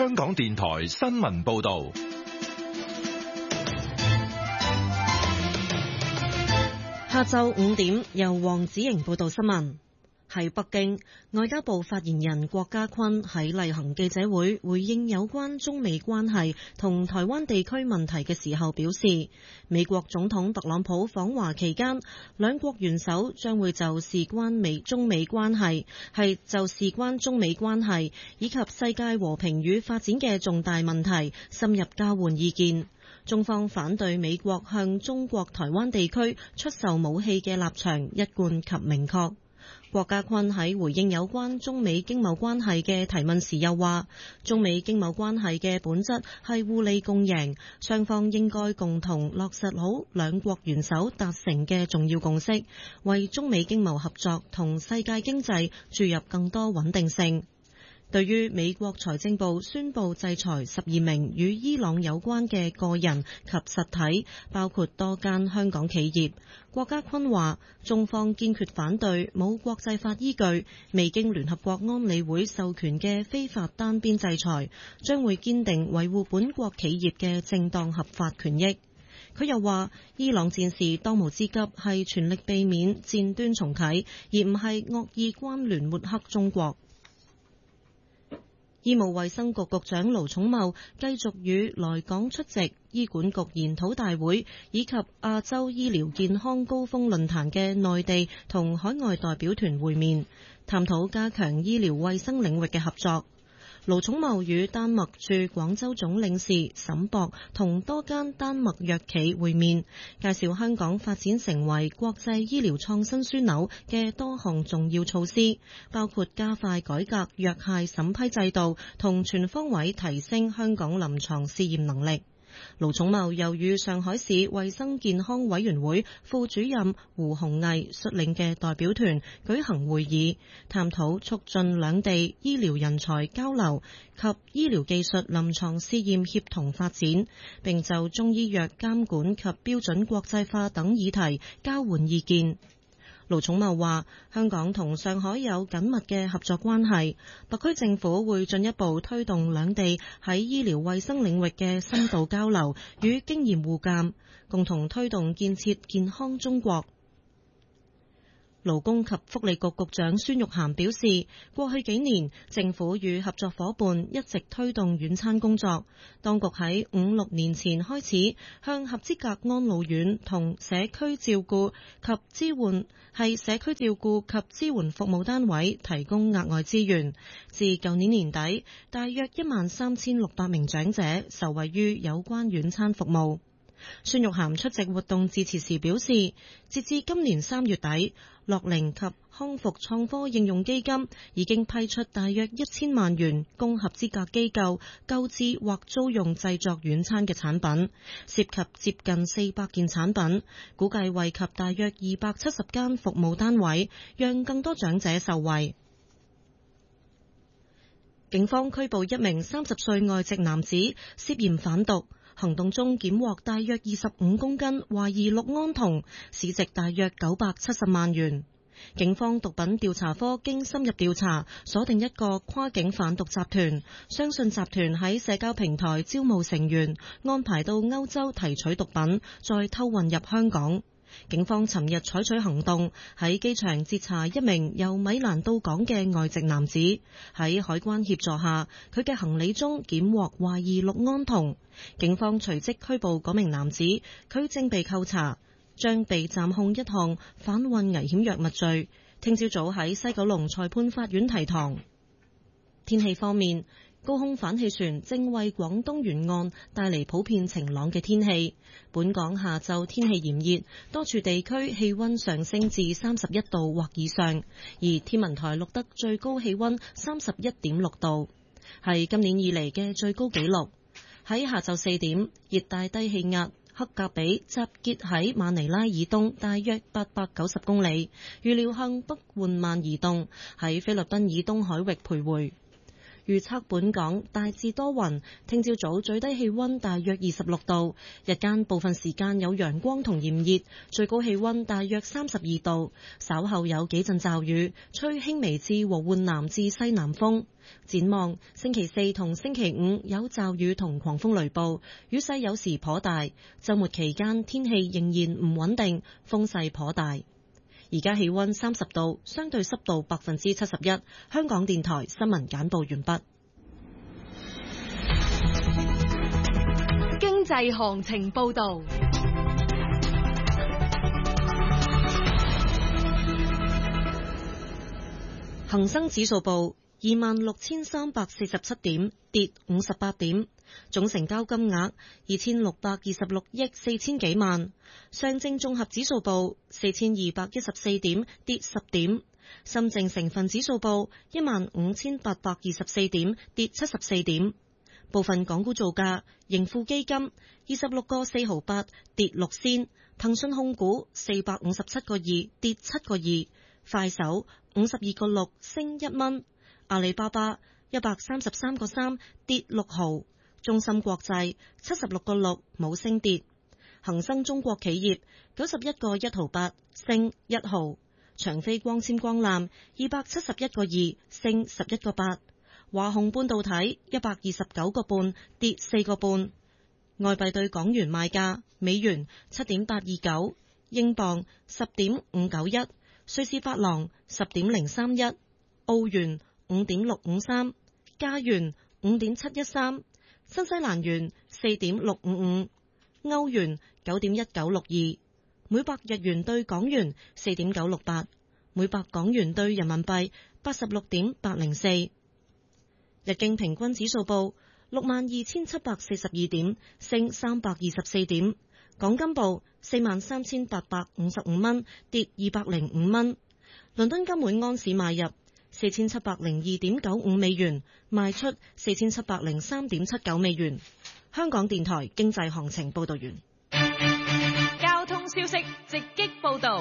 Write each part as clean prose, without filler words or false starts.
香港電台新聞報道。 下晝5點，由黃子瑩報道新聞。喺北京，外交部發言人郭家坤喺例行記者會回應有關中美關係同台灣地區問題嘅時候表示，美國總統特朗普訪華期間，兩國元首將會就事關中美關係以及世界和平與發展嘅重大問題深入交換意見。中方反對美國向中國台灣地區出售武器嘅立場一貫及明確。郭家坤喺回應有關中美經貿關係嘅提問時又話，中美經貿關係嘅本質係互利共贏，雙方應該共同落實好兩國元首達成嘅重要共識，為中美經貿合作同世界經濟注入更多穩定性。對於美國財政部宣布制裁12名與伊朗有關嘅個人及實體，包括多間香港企業，郭家坤話：中方堅決反對冇國際法依據、未經聯合國安理會授權嘅非法單邊制裁，將會堅定維護本國企業嘅正當合法權益。佢又話：伊朗戰事當務之急係全力避免戰端重啟，而唔係惡意關聯抹黑中國。醫務衛生局局長盧寵茂繼續與來港出席醫管局研討大會以及亞洲醫療健康高峰論壇嘅內地同海外代表團會面，探討加強醫療衛生領域嘅合作。盧寵茂與丹麥駐廣州總領事沈博同多間丹麥藥企會面，介紹香港發展成為國際醫療創新樞紐嘅多項重要措施，包括加快改革藥械審批制度同全方位提升香港臨床試驗能力。盧寵茂又與上海市衛生健康委員會副主任胡鴻毅率領嘅代表團舉行會議，探討促進兩地醫療人才交流及醫療技術臨床試驗協同發展，並就中醫藥監管及標準國際化等議題交換意見。盧寵茂話：香港同上海有緊密嘅合作關係，特區政府會進一步推動兩地喺醫療衛生領域嘅深度交流與經驗互鑑，共同推動建設健康中國。勞工及福利局局長孫玉菡表示，過去幾年政府與合作夥伴一直推動院餐工作，當局喺5-6年前開始向合資格安老院同社區照顧及支援服務單位提供額外資源，至舊年年底，大約13600名長者受惠於有關院餐服務。孫玉菡出席活動致辭時表示，截至今年3月底，樂齡及康復創科應用基金已經批出大約1000萬元供合資格機構購置或租用製作院餐嘅產品，涉及接近400件產品，估計惠及大約270間服務單位，讓更多長者受惠。警方拘捕一名30歲外籍男子，涉嫌販毒。行動中檢獲大約25公斤懷疑氯胺酮，市值大約970萬元。警方毒品調查科經深入調查，鎖定一個跨境販毒集團，相信集團喺社交平台招募成員，安排到歐洲提取毒品，再偷運入香港。警方尋日採取行動，喺機場截查一名由米蘭到港嘅外籍男子，喺海關協助下，佢嘅行李中檢獲懷疑氯胺酮。警方隨即拘捕嗰名男子，佢正被扣查，將被暫控一項販運危險藥物罪。聽朝早喺西九龍裁判法院提堂。天氣方面，高空反氣旋正為廣東沿岸帶嚟普遍晴朗嘅天氣。本港下晝天氣炎熱，多處地區氣溫上升至31度或以上，而天文台錄得最高氣溫31.6度，係今年以嚟嘅最高紀錄。喺下晝4點，熱帶低氣壓克格比集結喺馬尼拉以東大約890公里，預料向北緩慢移動，喺菲律賓以東海域徘徊。 預測本港大致多雲，聽朝早最低氣溫大約26度，日間部分時間有陽光同炎熱，最高氣溫大約32度。稍後有幾陣驟雨，吹輕微至和緩南至西南風。展望星期四同星期五有驟雨同狂風雷暴，雨勢有時頗大。週末期間天氣仍然唔穩定，風勢頗大。而家氣溫30度，相對濕度71%。香港電台新聞簡報完畢。 經濟行情報道。 恒生指數報26,347點，跌58點，總成交金額2626億4000幾萬。上證綜合指數報4214點，跌10點。深證成分指數報15824點，跌74點。部分港股造價：盈富基金26個4毫8，跌6仙；騰訊控股457個2，跌7個2；快手52個6，升1蚊；阿里巴巴133個3，跌6毫；中芯國際76個6，冇升跌；恒生中國企業91個1毫8，升1毫；長飛光纖光纜271個2，升11個8；華虹半導體129個半，跌4個半。外幣對港元賣價：美元7.829，英鎊10.591，瑞士法郎10.031，澳元5.653，加元5.713，新西蘭元4.655，歐元9.1962，每百日元對港元4.968，每百港元對人民幣86.804。日經平均指數報62,742點，升324點。港金報43,855蚊，跌205蚊。倫敦金每安士買入4,702.95美元，賣出4,703.79美元。香港電台經濟行情報道完。 交通消息直擊報道。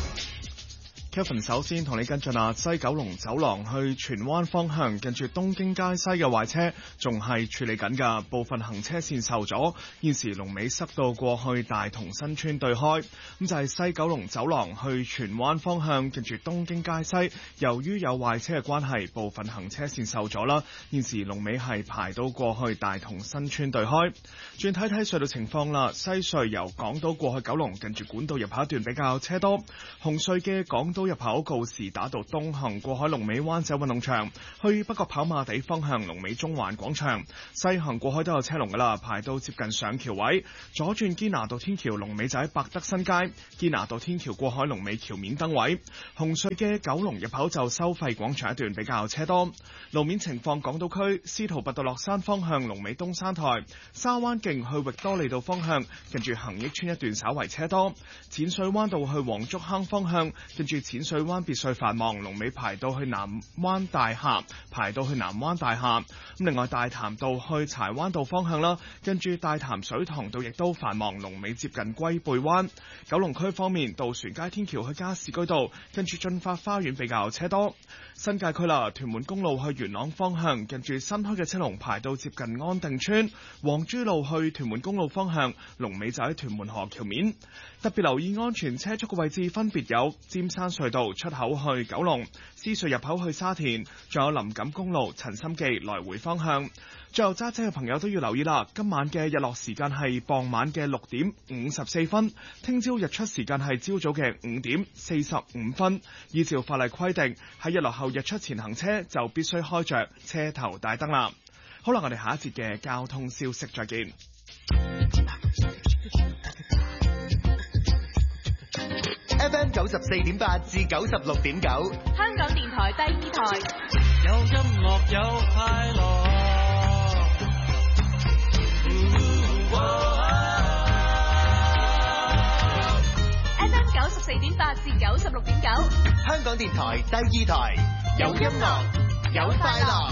Kevin 首先同你跟進西九龍走廊去荃灣方向，近住東京街西嘅壞車仲係處理緊㗎，部分行車線受阻，現時龍尾塞到過去大同新村對開。咁就係西九龍走廊去荃灣方向，近住東京街西，由於有壞車嘅關係，部分行車線受阻啦，現時龍尾係排到過去大同新村對開。轉睇睇隧道情況啦，西隧由港島過去九龍，近住管道入口一段比較車多，紅隧嘅港島入口告士打道東行過海龍尾灣仔運動場，去北角跑馬地方向龍尾中環廣場，西行過海都有車龍噶啦，排到接近上橋位，左轉堅拿道天橋龍尾就喺百德新街，堅拿道天橋過海龍尾橋面燈位。紅隧嘅九龍入口就收費廣場一段比較車多。路面情況，港島區司徒拔道落山方向龍尾東山台，沙灣徑去域多利道方向近住恒益邨一段稍為車多。淺水灣道去黃竹坑方向近住淺水灣別墅繁忙，龍尾排到去南灣大廈，咁另外大潭道去柴灣道方向啦，跟住大潭水塘道亦都繁忙，龍尾接近龜背灣。九龍區方面，渡船街天橋去加士居道跟住駿發花園比較車多。新界區啦，屯門公路去元朗方向近住新墟嘅車龍排到接近安定村，黃珠路去屯門公路方向龍尾就喺屯門河橋面。特別留意安全車速嘅位置分別有尖山隧道出口去九龍、獅隧入口去沙田，仲有林錦公路陳心記來回方向。最後揸車嘅朋友都要留意啦，今晚嘅日落時間係傍晚嘅6點54分，聽朝日出時間係朝早嘅5點45分。依照法例規定，喺日落後日出前行車就必須開着車頭大燈啦。好啦，我哋下一節嘅交通消息再見。 FM 94.8至96.9， 香港電台第二台， 有音樂有快樂。 FM 94.8至96.9， 香港電台第二台，有音樂有快樂。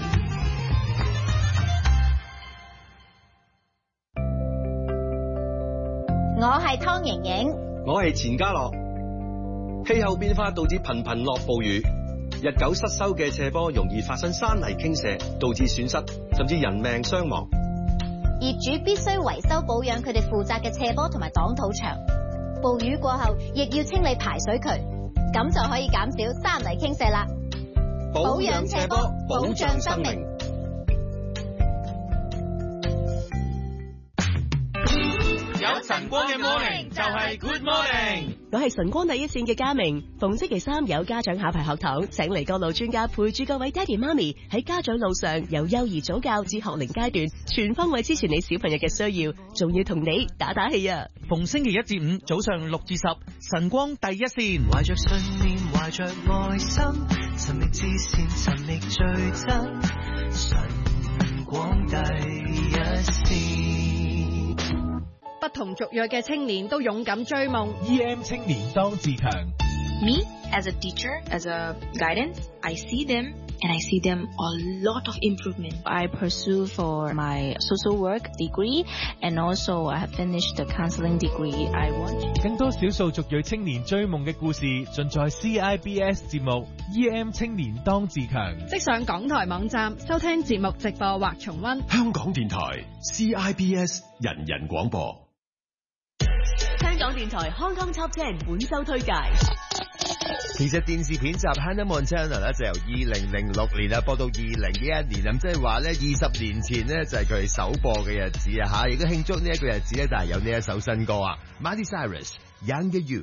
我係湯盈盈。 我係錢家樂。氣候變化導致頻頻落暴雨， 日久失修嘅斜坡容易發生山泥傾瀉，導致損失，甚至人命傷亡。 業主必須維修保養佢哋負責嘅斜坡同埋擋土牆。暴雨過後，亦要清理排水渠，咁就可以減少山泥傾瀉啦。保養斜坡，保障生命。 有晨光嘅 morning 就係 good morning。 我係晨光第一線嘅嘉明，逢星期三有家長考牌學堂，請嚟各路專家陪住各位爹哋媽咪喺家長路上，由幼兒早教至學齡階段，全方位支持你小朋友嘅需要，仲要同你打打氣啊！ 逢星期一至五早上6至10，晨光第一線。 懷着信念，懷着愛心，尋覓至善，尋覓最真，晨光第一線。 不同族裔嘅青年都勇敢追夢。 EM 青年當自強。 Me as a teacher, as a guidance, I see them and I see them a lot of improvement. I pursue for my social work degree and also I have finished the counseling degree. I want 更多少數族裔青年追夢嘅故事，盡在 CIBS 節目 EM 青年當自強。 即上港台網站收聽節目直播或重溫。 香港電台 CIBS 人人廣播。 香港電台 Hong Kong Top 10本周推介。 其實電視片集 Hannah Montana 咧就由2006年播到2011年，咁即係話咧20年前咧就係佢首播嘅日子啊吓，亦都慶祝呢一個日子咧，但係有呢一首新歌啊 ，Miley Cyrus Younger You。